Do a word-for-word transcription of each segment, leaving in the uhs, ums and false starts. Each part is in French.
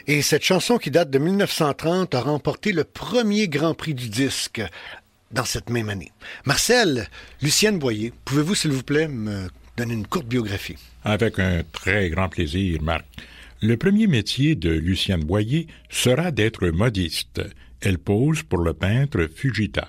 Et cette chanson qui date de mille neuf cent trente a remporté le premier Grand Prix du disque dans cette même année. Marcel, Lucienne Boyer, pouvez-vous s'il vous plaît me donner une courte biographie? Avec un très grand plaisir, Marc. Le premier métier de Lucienne Boyer sera d'être modiste. Elle pose pour le peintre Fujita.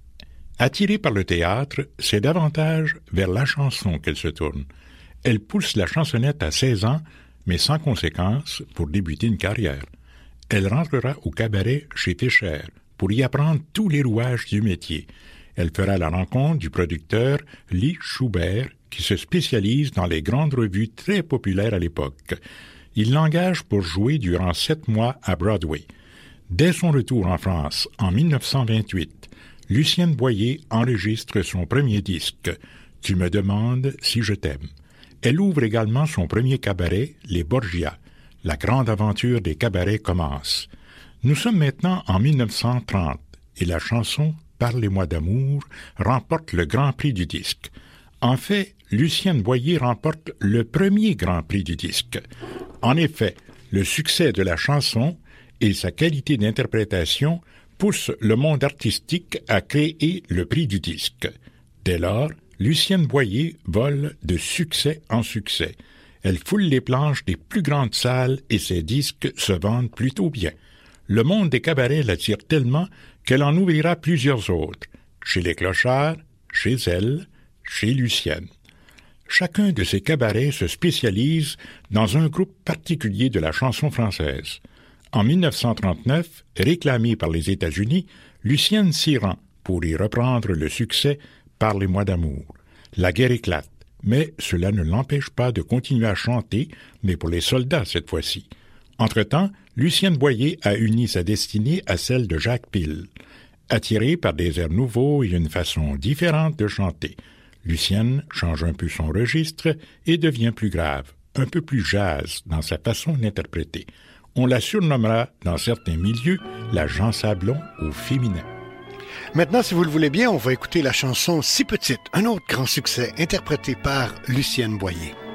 Attirée par le théâtre, c'est davantage vers la chanson qu'elle se tourne. Elle pousse la chansonnette à seize ans, mais sans conséquence pour débuter une carrière. Elle rentrera au cabaret chez Fischer pour y apprendre tous les rouages du métier. Elle fera la rencontre du producteur Lee Schubert, qui se spécialise dans les grandes revues très populaires à l'époque. Il l'engage pour jouer durant sept mois à Broadway. Dès son retour en France, en mille neuf cent vingt-huit, Lucienne Boyer enregistre son premier disque, « Tu me demandes si je t'aime ». Elle ouvre également son premier cabaret, les Borgia. La grande aventure des cabarets commence. Nous sommes maintenant en mille neuf cent trente et la chanson « Parlez-moi d'amour » remporte le Grand Prix du disque. En fait, Lucienne Boyer remporte le premier Grand Prix du disque. En effet, le succès de la chanson et sa qualité d'interprétation poussent le monde artistique à créer le prix du disque. Dès lors, Lucienne Boyer vole de succès en succès. Elle foule les planches des plus grandes salles et ses disques se vendent plutôt bien. Le monde des cabarets l'attire tellement qu'elle en ouvrira plusieurs autres, chez les Clochards, chez elle, chez Lucienne. Chacun de ces cabarets se spécialise dans un groupe particulier de la chanson française. En mille neuf cent trente-neuf, réclamée par les États-Unis, Lucienne s'y rend pour y reprendre le succès « Parlez-moi d'amour ». La guerre éclate, mais cela ne l'empêche pas de continuer à chanter, mais pour les soldats cette fois-ci. Entre-temps, Lucienne Boyer a uni sa destinée à celle de Jacques Pille. Attirée par des airs nouveaux et une façon différente de chanter, Lucienne change un peu son registre et devient plus grave, un peu plus jazz dans sa façon d'interpréter. On la surnommera, dans certains milieux, la Jean Sablon au féminin. Maintenant, si vous le voulez bien, on va écouter la chanson « Si petite », un autre grand succès interprété par Lucienne Boyer.